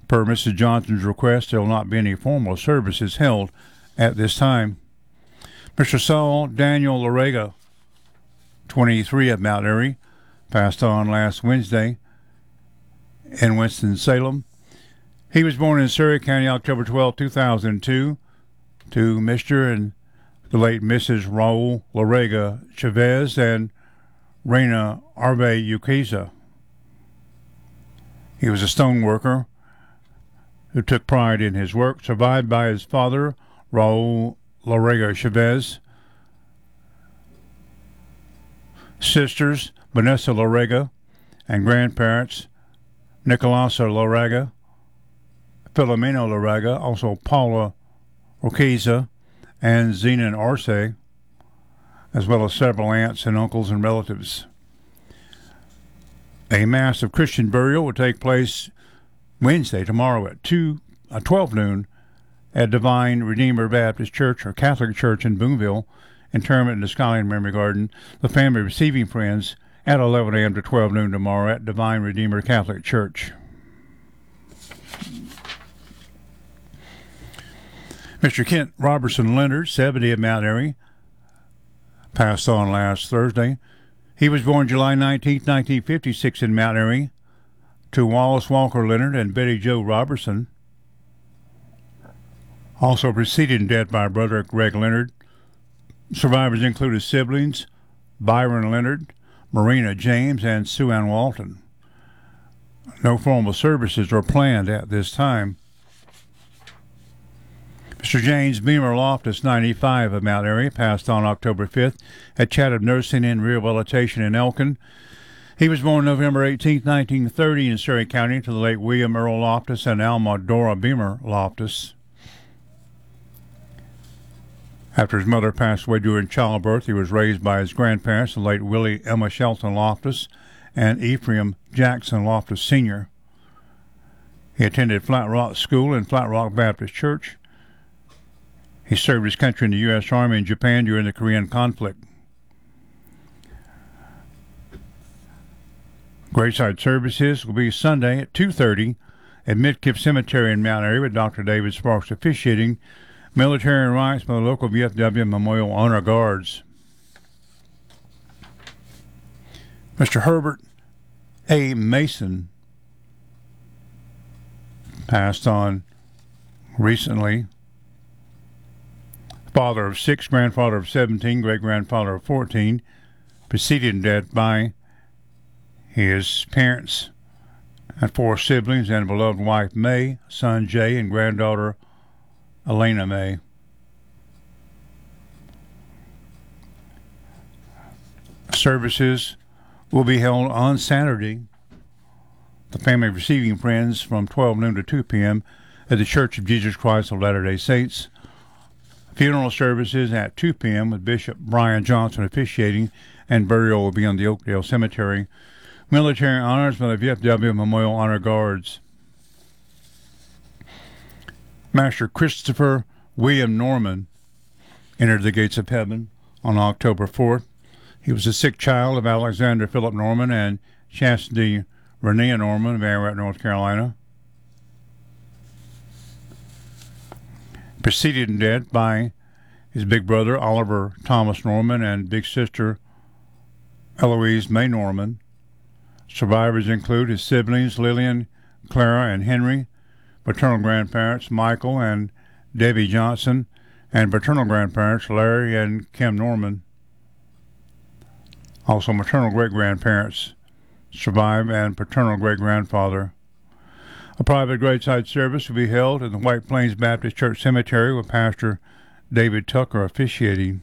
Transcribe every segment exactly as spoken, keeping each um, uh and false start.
Per Missus Johnson's request, there will not be any formal services held at this time. Mister Saul Daniel Larega, twenty-three, of Mount Airy, passed on last Wednesday in Winston-Salem. He was born in Surrey County, October twelfth, two thousand two, to Mister and the late Missus Raul Larega Chavez and Reina Arve Uqueza. He was a stone worker who took pride in his work, survived by his father, Raul Larega Chavez, sisters Vanessa Larega, and grandparents Nicolasa Larega, Filomeno Larega, also Paula Uqueza, and Zenon Arce, as well as several aunts and uncles and relatives. A mass of Christian burial will take place Wednesday, tomorrow at two, uh, twelve noon at Divine Redeemer Baptist Church or Catholic Church in Boonville. Interment in the Skyline Memory Garden. The family receiving friends at eleven a.m. to twelve noon tomorrow at Divine Redeemer Catholic Church. Mister Kent Robertson Leonard, seventy, of Mount Airy, passed on last Thursday. He was born July nineteenth, nineteen fifty-six in Mount Airy to Wallace Walker Leonard and Betty Jo Robertson. Also preceded in death by brother Greg Leonard. Survivors include his siblings Byron Leonard, Marina James, and Sue Ann Walton. No formal services are planned at this time. Mister James Beamer Loftus, ninety-five, of Mount Airy, passed on October fifth at Chatham Nursing and Rehabilitation in Elkin. He was born November eighteenth, nineteen thirty in Surrey County to the late William Earl Loftus and Alma Dora Beamer Loftus. After his mother passed away during childbirth, he was raised by his grandparents, the late Willie Emma Shelton Loftus and Ephraim Jackson Loftus Senior He attended Flat Rock School and Flat Rock Baptist Church. He served his country in the U S Army in Japan during the Korean conflict. Graveside services will be Sunday at two thirty at Midkiff Cemetery in Mount Airy with Doctor David Sparks officiating. Military rites by the local V F W Memorial Honor Guards. Mister Herbert A. Mason passed on recently. Father of six, grandfather of seventeen, great-grandfather of fourteen, preceded in death by his parents and four siblings and beloved wife May, son Jay, and granddaughter Elena May. Services will be held on Saturday. The family receiving friends from twelve noon to two p.m. at the Church of Jesus Christ of Latter-day Saints. Funeral services at two p.m. with Bishop Brian Johnson officiating, and burial will be on the Oakdale Cemetery. Military honors by the V F W Memorial Honor Guards. Master Christopher William Norman entered the gates of heaven on October fourth. He was a sick child of Alexander Philip Norman and Chastity Renea Norman of Ararat, North Carolina. Preceded in death by his big brother Oliver Thomas Norman and big sister Eloise May Norman. Survivors include his siblings Lillian, Clara, and Henry, paternal grandparents Michael and Debbie Johnson, and paternal grandparents Larry and Kim Norman. Also maternal great-grandparents survive and paternal great-grandfather. A private graveside service will be held in the White Plains Baptist Church Cemetery with Pastor David Tucker officiating.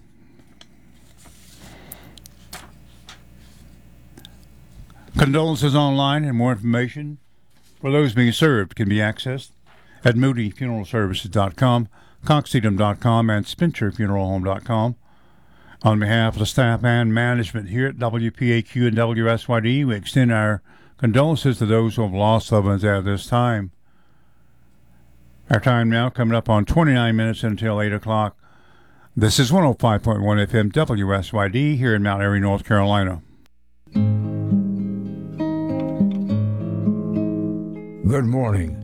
Condolences online and more information for those being served can be accessed at moody funeral services dot com, cox edom dot com, and spencer funeral home dot com. On behalf of the staff and management here at W P A Q and W S Y D, we extend our condolences to those who have lost loved ones at this time. Our time now coming up on twenty-nine minutes until eight o'clock. This is one oh five point one F M W S Y D here in Mount Airy, North Carolina. Good morning.